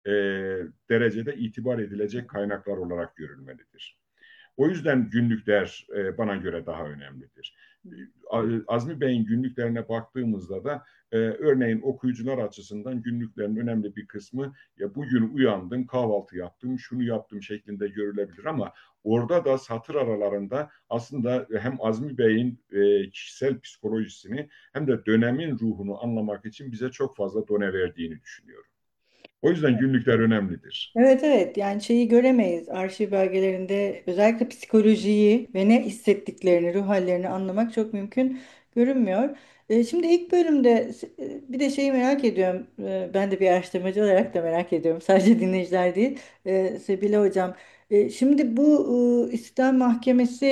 e, derecede itibar edilecek kaynaklar olarak görülmelidir. O yüzden günlükler bana göre daha önemlidir. Azmi Bey'in günlüklerine baktığımızda da örneğin okuyucular açısından günlüklerin önemli bir kısmı ya bugün uyandım, kahvaltı yaptım, şunu yaptım şeklinde görülebilir ama orada da satır aralarında aslında hem Azmi Bey'in kişisel psikolojisini hem de dönemin ruhunu anlamak için bize çok fazla done verdiğini düşünüyorum. O yüzden günlükler önemlidir. Evet, evet, yani şeyi göremeyiz arşiv belgelerinde, özellikle psikolojiyi ve ne hissettiklerini, ruh hallerini anlamak çok mümkün görünmüyor. Şimdi ilk bölümde bir de şeyi merak ediyorum. Ben de bir araştırmacı olarak da merak ediyorum, sadece dinleyiciler değil. Sebile hocam, şimdi bu İstiklal Mahkemesi,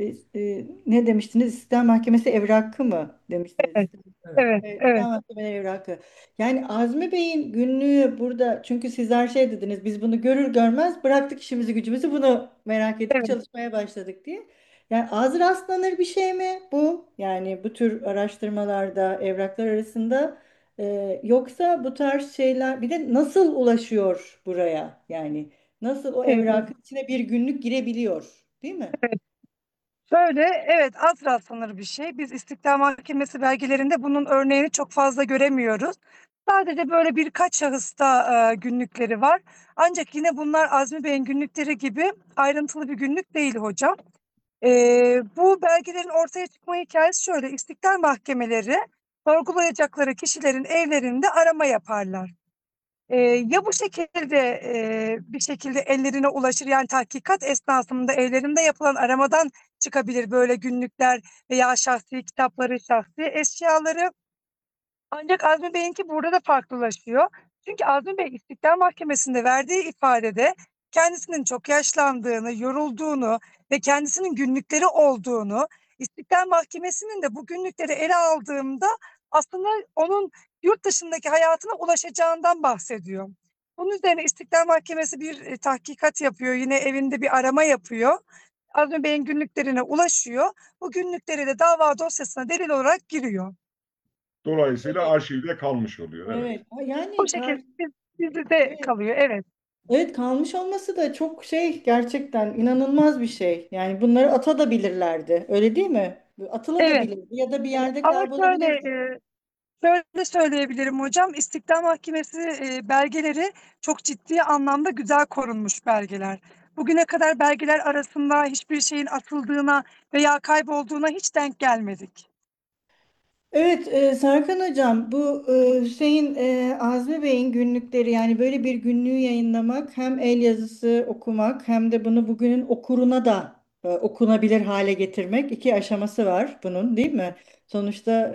ne demiştiniz? İstiklal Mahkemesi evrakı mı demiştiniz? Evet, evet, Evet, evet, İstiklal Mahkemeleri evrakı. Yani Azmi Bey'in günlüğü burada, çünkü sizler şey dediniz, biz bunu görür görmez bıraktık işimizi gücümüzü, bunu merak edip evet. çalışmaya başladık diye. Yani ağzı rastlanır bir şey mi bu? Yani bu tür araştırmalarda evraklar arasında, yoksa bu tarz şeyler bir de nasıl ulaşıyor buraya? Yani nasıl o Ee, evrakın içine bir günlük girebiliyor, değil mi? evet. Şöyle, evet, az rastlanır bir şey. Biz İstiklal Mahkemesi belgelerinde bunun örneğini çok fazla göremiyoruz. Sadece böyle birkaç şahısta günlükleri var. Ancak yine bunlar Azmi Bey'in günlükleri gibi ayrıntılı bir günlük değil hocam. Bu belgelerin ortaya çıkma hikayesi şöyle. İstiklal mahkemeleri sorgulayacakları kişilerin evlerinde arama yaparlar. Ya bu şekilde bir şekilde ellerine ulaşır, yani tahkikat esnasında evlerinde yapılan aramadan çıkabilir böyle günlükler veya şahsi kitapları, şahsi eşyaları. Ancak Azmi Bey'inki burada da farklılaşıyor. Çünkü Azmi Bey İstiklal Mahkemesi'nde verdiği ifadede kendisinin çok yaşlandığını, yorulduğunu ve kendisinin günlükleri olduğunu, İstiklal Mahkemesi'nin de bu günlükleri ele aldığımda aslında onun yurt dışındaki hayatına ulaşacağından bahsediyor. Bunun üzerine İstiklal Mahkemesi bir tahkikat yapıyor, yine evinde bir arama yapıyor. Azmi Bey'in günlüklerine ulaşıyor. Bu günlükleri de dava dosyasına delil olarak giriyor. Dolayısıyla arşivde kalmış oluyor. Evet. Evet. Bu Yani şekilde bizde de evet. kalıyor. Evet. Evet, kalmış olması da çok şey, gerçekten inanılmaz bir şey. Yani bunları atabilirlerdi. Öyle değil mi? Evet. Atılabilirdi ya da bir yerde Ama şöyle kaybolabilirdi. şöyle söyleyebilirim hocam. İstiklal Mahkemesi belgeleri çok ciddi anlamda güzel korunmuş belgeler. Bugüne kadar belgeler arasında hiçbir şeyin atıldığına veya kaybolduğuna hiç denk gelmedik. Evet, Serkan Hocam, bu Hüseyin Azmi Bey'in günlükleri, yani böyle bir günlüğü yayınlamak, hem el yazısı okumak hem de bunu bugünün okuruna da okunabilir hale getirmek, iki aşaması var bunun, değil mi? Sonuçta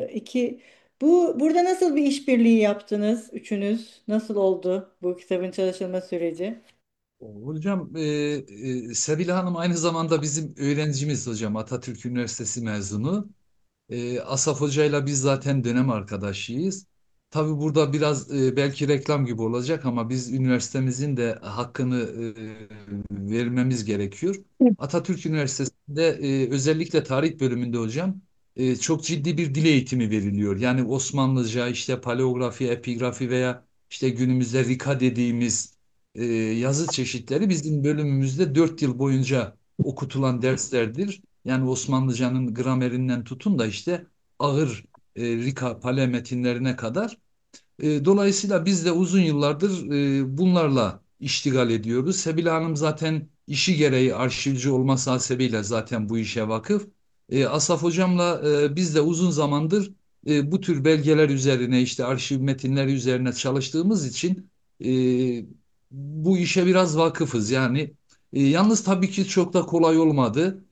burada nasıl bir işbirliği yaptınız üçünüz? Nasıl oldu bu kitabın çalışılma süreci? Hocam, Sebile Hanım aynı zamanda bizim öğrencimiz hocam. Atatürk Üniversitesi mezunu. Asaf Hoca'yla biz zaten dönem arkadaşıyız. Tabii burada biraz belki reklam gibi olacak ama biz üniversitemizin de hakkını vermemiz gerekiyor. Atatürk Üniversitesi'nde özellikle tarih bölümünde hocam çok ciddi bir dil eğitimi veriliyor. Yani Osmanlıca, işte paleografi, epigrafi veya işte günümüzde Rika dediğimiz yazı çeşitleri bizim bölümümüzde 4 yıl boyunca okutulan derslerdir. Yani Osmanlıcanın gramerinden tutun da işte ağır Rika, Pale metinlerine kadar. Dolayısıyla biz de uzun yıllardır bunlarla iştigal ediyoruz. Sebile Hanım zaten işi gereği arşivci olması hasebiyle zaten bu işe vakıf. Asaf Hocam'la biz de uzun zamandır bu tür belgeler üzerine işte arşiv metinleri üzerine çalıştığımız için e, bu işe biraz vakıfız. Yani yalnız tabii ki çok da kolay olmadı.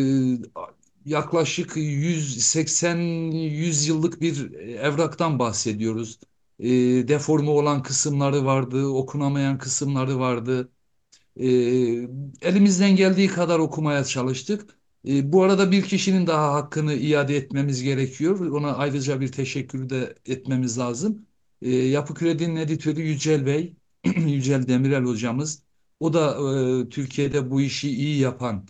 Yaklaşık 180-100 yıllık bir evraktan bahsediyoruz. Deforme olan kısımları vardı, okunamayan kısımları vardı. E, Elimizden geldiği kadar okumaya çalıştık. Bu arada bir kişinin daha hakkını iade etmemiz gerekiyor. Ona ayrıca bir teşekkür de etmemiz lazım. Yapı Kredi'nin editörü Yücel Bey, Yücel Demirel hocamız. O da Türkiye'de bu işi iyi yapan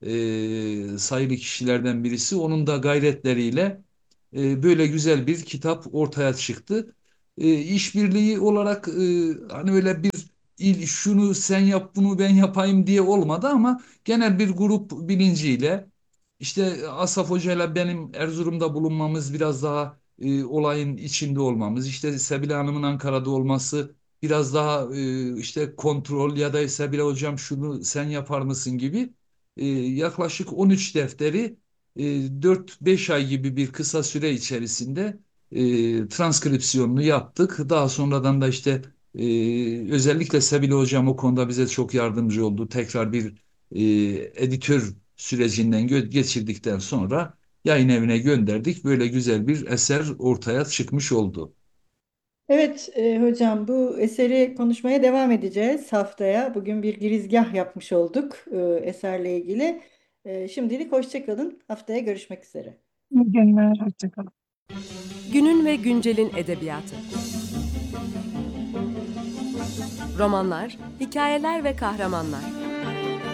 sayılı kişilerden birisi. Onun da gayretleriyle böyle güzel bir kitap ortaya çıktı. işbirliği olarak hani öyle bir şunu sen yap bunu ben yapayım diye olmadı ama genel bir grup bilinciyle işte Asaf Hoca'yla benim Erzurum'da bulunmamız biraz daha olayın içinde olmamız, işte Sebile Hanım'ın Ankara'da olması biraz daha işte kontrol ya da Sebile Hocam şunu sen yapar mısın gibi yaklaşık 13 defteri 4-5 ay gibi bir kısa süre içerisinde transkripsiyonunu yaptık. Daha sonradan da işte özellikle Sebile Hocam o konuda bize çok yardımcı oldu. Tekrar bir e, editör sürecinden geçirdikten sonra yayın evine gönderdik. Böyle güzel bir eser ortaya çıkmış oldu. Evet hocam, bu eseri konuşmaya devam edeceğiz haftaya. Bugün bir girizgah yapmış olduk eserle ilgili. Şimdilik hoşça kalın. Haftaya görüşmek üzere. İyi günler, hoşça kalın. Günün ve güncelin edebiyatı. Romanlar, hikayeler ve kahramanlar.